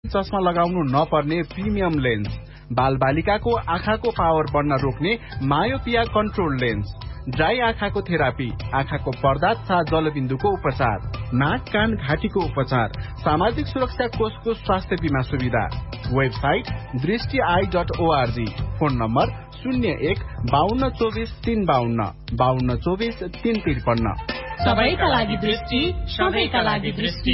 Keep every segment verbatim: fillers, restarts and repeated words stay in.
चस्मा लगाउनु नपर्ने प्रिमियम लेन्स, बालबालिकाको आँखाको पावर बढ्न रोक्ने मायोपिया कन्ट्रोल लेन्स, ड्राई आँखाको थेरापी, आँखाको पर्दा तथा जलबिन्दुको उपचार, नाक कान घाँटीको उपचार, सामाजिक सुरक्षा कोषको स्वास्थ्य बीमा सुविधा। वेबसाइट दृष्टि I dot ORG. Phone number शून्य एक बाहन्न चौबिस तीन बाहन्न बाहन्न चौबिस तीन त्रिपन्न। सबैका लागि दृष्टि, सबैका लागि दृष्टि।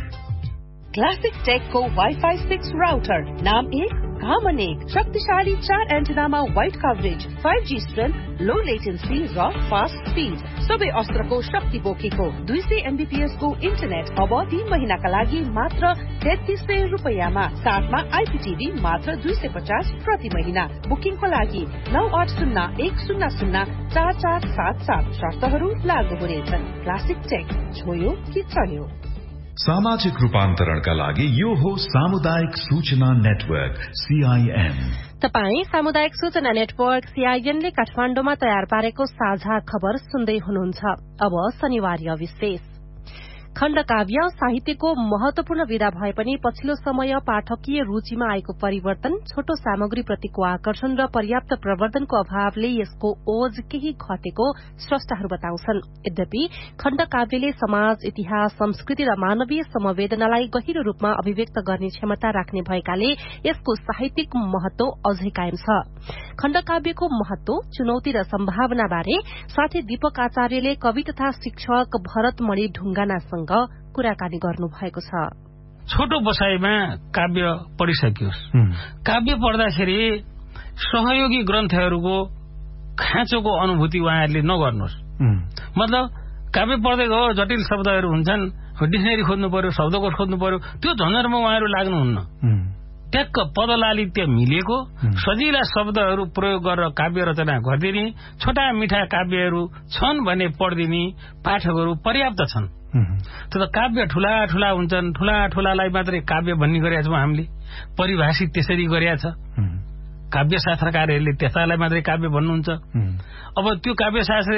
क्लासिक टेक को वाईफाई सिक्स राउटर, नाम एक काम अनेक, शक्तिशाली चार एन्टेनामा wide coverage, five G strength, लो लेटेन्सी र फास्ट स्पीड, सबै अस्त्रको शक्ति बोकेको दुई सय एमबीपीएस को इन्टरनेट अब तीन महिनाका लागि मात्र तेत्तीस सय रुपियाँमा, साथमा आइपीटीभी मात्र दुई सय पचास प्रति महिना। बुकिङको लागि नौ आठ शून्य एक शून्य शून्य चार चार सात सात। शर्तहरू लागू हुनेछन्। क्लासिक टेक, छोयो कि चल्यो। सामाजिक रूपान्तरणका लागि यो हो सामुदायिक सूचना नेटवर्क सीआईएन। तपाई सामुदायिक सूचना नेटवर्क सीआईएन ले काठमाडौँमा तयार पारेको साझा खबर सुन्दै हुनुहुन्छ। अब शनिवार विशेष। खण्डकाव्य साहित्यको महत्वपूर्ण विधा भए पनि पछिल्लो समय पाठकीय रूचिमा आएको परिवर्तन, छोटो सामग्री प्रतिको आकर्षण र पर्याप्त प्रवर्धनको अभावले यसको ओज केही घटेको स्रष्टाहरू बताउँछन्। यद्यपि खण्डकाव्यले समाज, इतिहास, संस्कृति र मानवीय संवेदनालाई गहिरो रूपमा अभिव्यक्त गर्ने क्षमता राख्ने भएकाले यसको साहित्यिक महत्व अझै कायम छ। खण्डकाव्यको महत्व, चुनौती र सम्भावनाबारे साथै दीपक आचार्यले कवि तथा शिक्षक भरतमणि ढुङ्गानासँग कुराकानी गर्नु भएको छ। छोटो बसाइमा काव्य पढिसकियोस्। काव्य पढ्दाखेरि सहयोगी ग्रन्थहरूको खाँचोको अनुभूति उहाँहरूले नगर्नुहोस्। मतलब काव्य पढ्दै गयो, जटिल शब्दहरू हुन्छन्, डिक्सनरी खोज्नु पर्यो, शब्दकोश खोज्नु पर्यो, त्यो झन्झरमा उहाँहरू लाग्नुहुन्न। ट्याक्क पदलालित्य मिलेको सजिला शब्दहरू प्रयोग गरेर काव्य रचना गरिदिने, छोटा मिठा काव्यहरू छन् भने पढिदिने पाठकहरू पर्याप्त छन्। तर काव्य ठूला ठूला हुन्छन्, ठूला ठूलालाई मात्रै काव्य भन्ने गरेका छौँ हामीले, परिभाषित त्यसरी गरेका छ। काव्य शास्त्रकारहरूले त्यसलाई मात्रै काव्य भन्नुहुन्छ। अब त्यो काव्य शास्त्र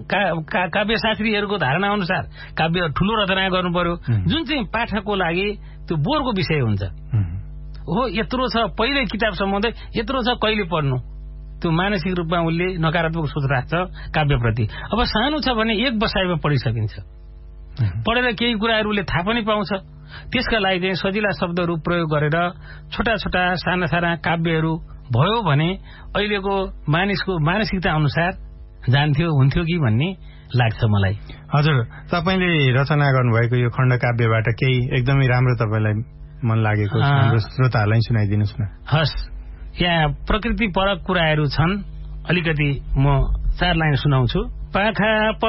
काव्य शास्त्रीहरूको धारणा अनुसार काव्य ठूलो रचना गर्नु पर्यो, जुन चाहिँ पाठकको लागि त्यो बोरको विषय हुन्छ। हो यत्रो छ, पहिल्यै किताब सम्बन्धै यत्रो छ, कहिले पढ्नु, त्यो मानसिक रूपमा उसले नकारात्मक सोच राख्छ काव्यप्रति। अब सानो छ भने एक बसाइमा पढिसकिन्छ, पढेर केही कुराहरूले थाहा पनि पाउँछ। त्यसका लागि चाहिँ सजिला शब्दहरू प्रयोग गरेर छोटा छोटा साना साना काव्यहरू भयो भने अहिलेको मानिसको मानसिकता अनुसार जान्थ्यो हुन्थ्यो कि भन्ने लाग्छ मलाई। हजुर, तपाईँले रचना गर्नुभएको यो खण्डकाव्यबाट केही एकदमै राम्रो तपाईँलाई मन लागेको हाम्रो श्रोताहरूलाई सुनाइदिनुहोस् न। हस्, यहाँ प्रकृति परक कुराहरू छन्, अलिकति म चार लाइन सुनाउँछु। पाखा